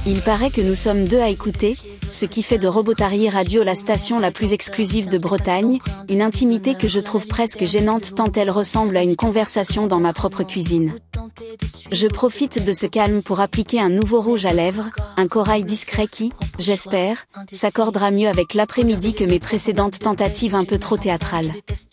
Il paraît que nous sommes deux à écouter, ce qui fait de Robotary Radio la station la plus exclusive de Bretagne, une intimité que je trouve presque gênante tant elle ressemble à une conversation dans ma propre cuisine. Je profite de ce calme pour appliquer un nouveau rouge à lèvres, un corail discret qui, j'espère, s'accordera mieux avec l'après-midi que mes précédentes tentatives un peu trop théâtrales.